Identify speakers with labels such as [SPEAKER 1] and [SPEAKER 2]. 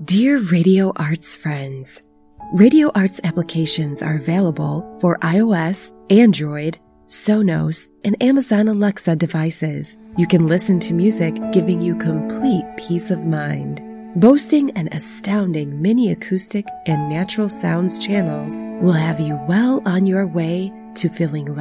[SPEAKER 1] Dear Radio Arts friends, Radio Arts applications are available for iOS, Android, Sonos, and Amazon Alexa devices. You can listen to music giving you complete peace of mind. Boasting an astounding mini acoustic and natural sounds channels will have you well on your way to feeling